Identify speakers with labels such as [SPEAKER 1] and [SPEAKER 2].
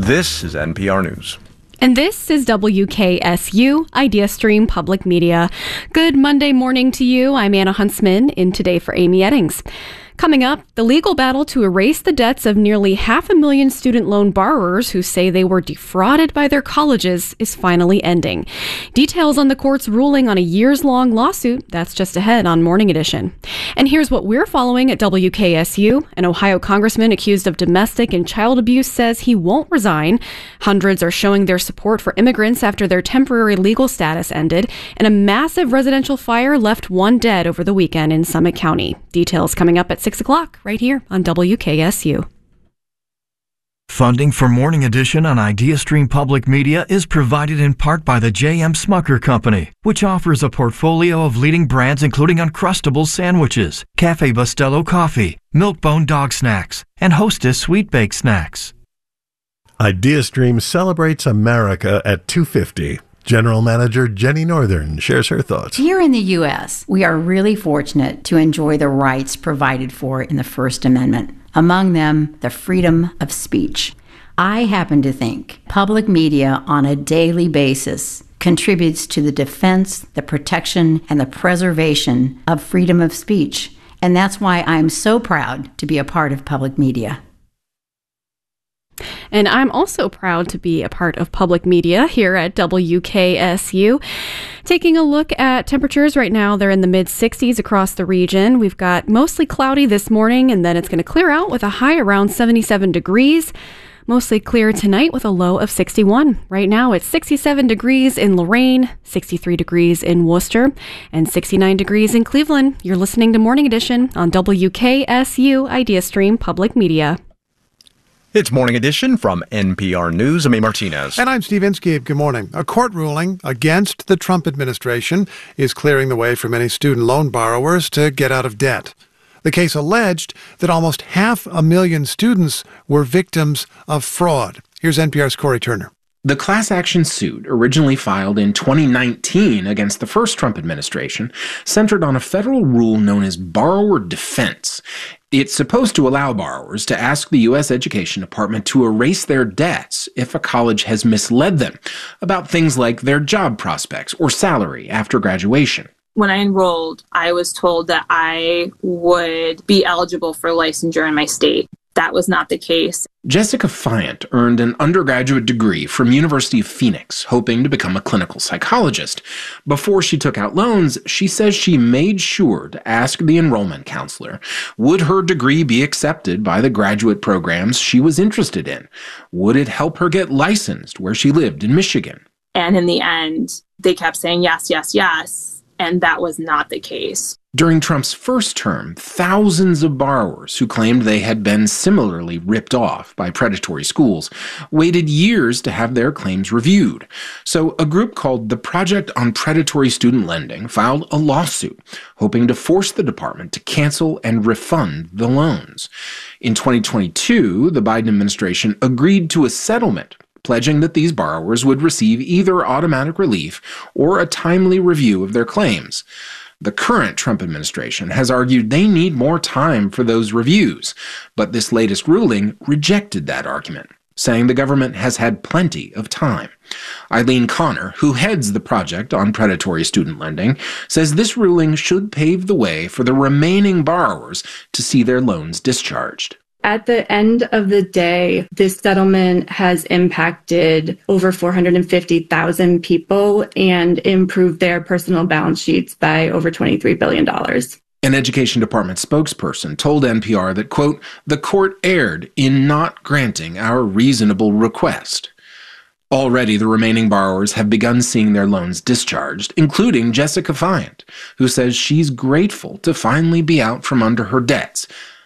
[SPEAKER 1] This is NPR News.
[SPEAKER 2] And this is WKSU, Idea Stream Public Media. Good Monday morning to you. I'm Anna Huntsman, in today for Amy Eddings. Coming up, the legal battle to erase the debts of nearly 500,000 student loan borrowers who say they were defrauded by their colleges is finally ending. Details on the court's ruling on a years-long lawsuit, that's just ahead on Morning Edition. And here's what we're following at WKSU. An Ohio congressman accused of domestic and child abuse says he won't resign. Hundreds are showing their support for immigrants after their temporary legal status ended. And a massive residential fire left one dead over the weekend in Summit County. Details coming up at 6 o'clock right here on WKSU.
[SPEAKER 3] Funding for Morning Edition on Idea Stream Public Media is provided in part by the J.M. Smucker Company, which offers a portfolio of leading brands including Uncrustables sandwiches, Cafe Bustelo coffee, Milk-Bone dog snacks, and Hostess sweet baked snacks.
[SPEAKER 4] Idea Stream celebrates America at 2:50. General Manager Jenny Northern shares her thoughts.
[SPEAKER 5] Here in the U.S., we are really fortunate to enjoy the rights provided for in the First Amendment, among them the freedom of speech. I happen to think public media on a daily basis contributes to the defense, the protection, and the preservation of freedom of speech. And that's why I'm so proud to be a part of public media.
[SPEAKER 2] And I'm also proud to be a part of public media here at WKSU. Taking a look at temperatures right now, they're in the mid-60s across the region. We've got mostly cloudy this morning, and then it's going to clear out with a high around 77 degrees. Mostly clear tonight with a low of 61. Right now, it's 67 degrees in Lorain, 63 degrees in Worcester, and 69 degrees in Cleveland. You're listening to Morning Edition on WKSU Idea Stream Public Media.
[SPEAKER 1] It's Morning Edition from NPR News. I'm A. Martinez.
[SPEAKER 6] And I'm Steve Inskeep. Good morning. A court ruling against the Trump administration is clearing the way for many student loan borrowers to get out of debt. The case alleged that almost 500,000 students were victims of fraud. Here's NPR's Corey Turner.
[SPEAKER 7] The class action suit, originally filed in 2019 against the first Trump administration, centered on a federal rule known as borrower defense. It's supposed to allow borrowers to ask the U.S. Education Department to erase their debts if a college has misled them about things like their job prospects or salary after graduation.
[SPEAKER 8] When I enrolled, I was told that I would be eligible for licensure in my state. That was not the case.
[SPEAKER 7] Jessica Fiant earned an undergraduate degree from University of Phoenix, hoping to become a clinical psychologist. Before she took out loans, she says she made sure to ask the enrollment counselor, would her degree be accepted by the graduate programs she was interested in? Would it help her get licensed where she lived in Michigan?
[SPEAKER 8] And in the end, they kept saying yes, yes, yes, and that was not the case.
[SPEAKER 7] During Trump's first term, thousands of borrowers who claimed they had been similarly ripped off by predatory schools waited years to have their claims reviewed. So a group called the Project on Predatory Student Lending filed a lawsuit, hoping to force the department to cancel and refund the loans. In 2022, the Biden administration agreed to a settlement, pledging that these borrowers would receive either automatic relief or a timely review of their claims. The current Trump administration has argued they need more time for those reviews, but this latest ruling rejected that argument, saying the government has had plenty of time. Eileen Connor, who heads the Project on Predatory Student Lending, says this ruling should pave the way for the remaining borrowers to see their loans discharged.
[SPEAKER 9] At the end of the day, this settlement has impacted over 450,000 people and improved their personal balance sheets by over $23 billion.
[SPEAKER 7] An Education Department spokesperson told NPR that, quote, the court erred in not granting our reasonable request. Already, the remaining borrowers have begun seeing their loans discharged, including Jessica Fiant, who says she's grateful to finally be out from under her debts.